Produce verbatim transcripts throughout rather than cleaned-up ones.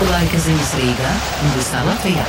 Laika ziņas Rīgā un visā Latvijā.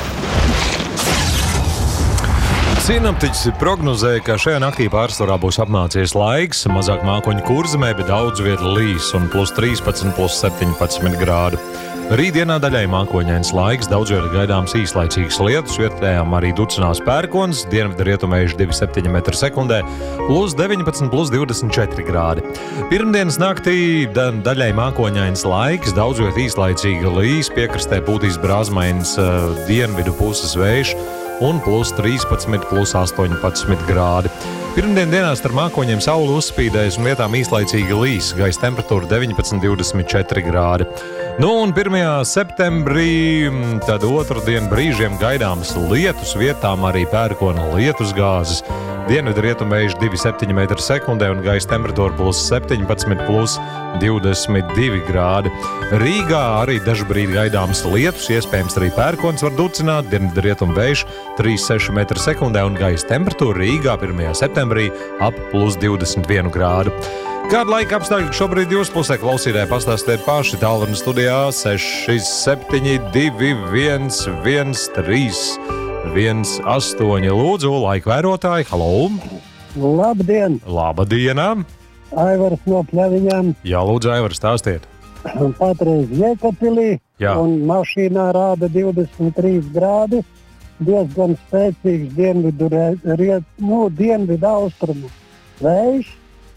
Sinoptiķis prognozēja, ka šajā naktī pārsvarā būs apmācies laiks, mazāk mākoņu kurzemē, bet daudz vietu līs un plus trīspadsmit, plus septiņpadsmit grādu. Rītdienā daļai mākoņains laiks, daudz vietu gaidāms īslaicīgs lietus, vietējām arī ducinās pērkons, dienvidu rietumējuši divi komats septiņi metri sekundē, plus deviņpadsmit, plus divdesmit četri grādi. Pirmdienas naktī da, daļai mākoņains laiks, daudz vietu īslaicīgi līs, piekrastē būtīs brāzmains uh, dienvidu puses vējš, un plus trīspadsmit, plus astoņpadsmit grādi. Pirmdien dienās ar mākoņiem saule uzspīdēs un vietām īslaicīgi līs, gaisa temperatūra deviņpadsmit, divdesmit četri grādi. Nu un pirmajā septembrī, tad otrdien brīžiem gaidāms lietus, vietām arī pērkona lietusgāzes. Dienvidu rietumējuši divi komats septiņi metri sekundē un gaisa temperatūra plus septiņpadsmit, plus divdesmit divi grādi. Rīgā arī dažbrīd gaidāms lietus, iespējams arī pērkons var ducināt, dienvidu rietumu vējš trīs komats seši metri sekundē un gaisa temperatūra Rīgā pirmajā septembrī ap plus divdesmit vienu grādu. Kāda laika apstākļi šobrīd jūs pusē klausītāji pastāstiet paši? Tālruņa studijā seši septiņi divi viens viens trīs viens astoņi. Lūdzu, laika vērotāji, halo! Labdien! Labdienā! Aivars no Pļaviņām. Jā, lūdzu, Aivars, stāstiet. Patreiz Jēkabpilī un mašīnā rāda divdesmit trīs grādi. Diezgan spēcīgs dienvidu, riet, nu, dienvidu austrumu vējš.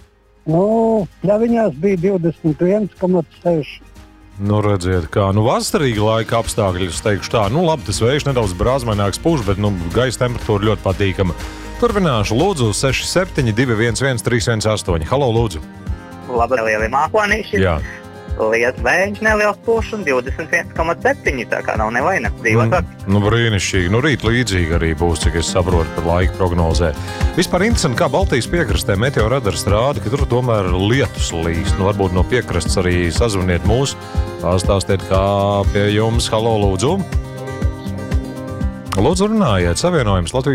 Nu, Pļaviņās bija divdesmit viens komats seši. Nu, redziet, kā, nu, vasarīgi laika apstākļi, es teikšu tā, nu, labi, tas vējš nedaudz brāzmaināks puš, bet, nu, gaisa temperatūra ļoti patīkama. Turpināšu, lūdzu, seši septiņi divi viens viens trīs viens astoņi. Halo, lūdzu. Labi, lieli mākonīši. Jā. Liet vējš neliels puš un divdesmit viens komats septiņi, tā kā nav nevaina. Mm, nu, brīnišķīgi. Nu, rīt līdzīgi arī būs, cik es saprotu par laika prognozē. Vispār interesanti, kā Baltijas piekrastē meteoradars rāda, ka tur tomēr lietus līst. Nu, varbūt no piekrastes arī sazvaniet mūs, pastāstiet, kā pie jums. Halo, lūdzu. Lūdzu, runājiet, savienojums Latvijas